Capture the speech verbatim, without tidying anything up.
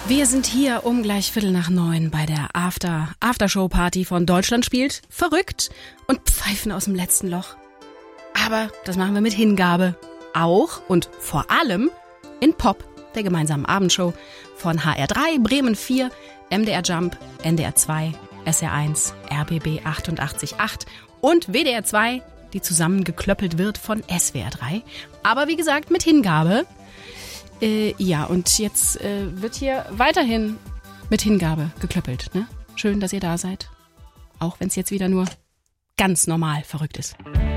Wir sind hier um gleich Viertel nach neun bei der After Aftershow-Party von Deutschland spielt verrückt und pfeifen aus dem letzten Loch. Aber das machen wir mit Hingabe. Auch und vor allem in Pop, der gemeinsamen Abendshow von H R drei, Bremen vier, M D R Jump, N D R zwei, S R eins, R B B achtundachtzig Komma acht und W D R zwei, die zusammengeklöppelt wird von S W R drei. Aber wie gesagt, mit Hingabe. Äh, ja, und jetzt äh, wird hier weiterhin mit Hingabe geklöppelt. Ne? Schön, dass ihr da seid. Auch wenn es jetzt wieder nur ganz normal verrückt ist.